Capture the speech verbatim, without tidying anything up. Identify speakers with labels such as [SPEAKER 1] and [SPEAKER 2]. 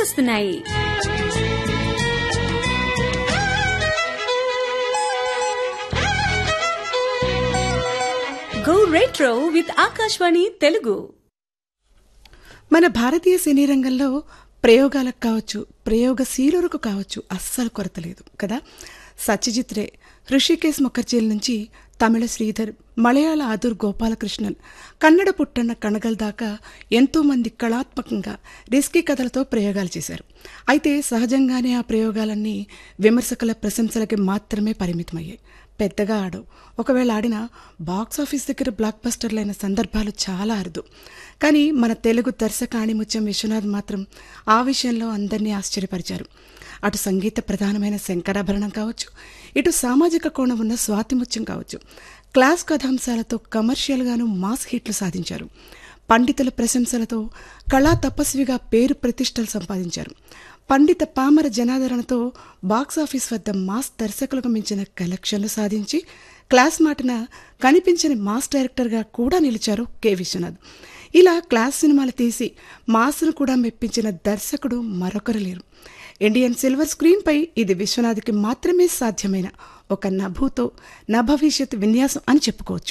[SPEAKER 1] వస్తున్నాయి. Go retro with Akashvani Telugu.
[SPEAKER 2] మన భారతీయ సినీ రంగంలో ప్రయోగాలకు కావచ్చు, ప్రయోగశీలులకు కావచ్చు అస్సలు కొరత లేదు కదా. సత్యజిత్ రే, హృషికేశ్ ముఖర్జీల నుంచి తమిళ శ్రీధర్, మలయాళ ఆదుర్ గోపాలకృష్ణన్, కన్నడ పుట్టన్న కణగల్ దాకా ఎంతోమంది కళాత్మకంగా రిస్కీ కథలతో ప్రయోగాలు చేశారు. అయితే సహజంగానే ఆ ప్రయోగాలన్నీ విమర్శకుల ప్రశంసలకి మాత్రమే పరిమితమయ్యాయి, పెద్దగా ఆడవు. ఒకవేళ ఆడినా బాక్సాఫీస్ దగ్గర బ్లాక్ బస్టర్లైన సందర్భాలు చాలా అరుదు. కానీ మన తెలుగు దర్శకాణి ముత్యం విశ్వనాథ్ మాత్రం ఆ విషయంలో అందరినీ ఆశ్చర్యపరిచారు. అటు సంగీత ప్రధానమైన శంకరాభరణం కావచ్చు, ఇటు సామాజిక కోణం ఉన్న స్వాతిముత్యం కావచ్చు, క్లాస్ కథాంశాలతో కమర్షియల్గాను మాస్ హిట్లు సాధించారు. పండితుల ప్రశంసలతో కళా తపస్విగా పేరు ప్రతిష్టలు సంపాదించారు. పండిత పామర జనాదరణతో బాక్సాఫీస్ వద్ద మాస్ దర్శకులకు మించిన కలెక్షన్లు సాధించి క్లాస్ మాటన కనిపించని మాస్ డైరెక్టర్గా కూడా నిలిచారు కె విశ్వనాథ్. ఇలా క్లాస్ సినిమాలు తీసి మాస్ను కూడా మెప్పించిన దర్శకుడు మరొకరు లేరు. ఇండియన్ సిల్వర్ స్క్రీన్పై ఇది విశ్వనాథ్కి మాత్రమే సాధ్యమైన ఒక నభూతో నభవిష్యత్ విన్యాసం అని చెప్పుకోవచ్చు.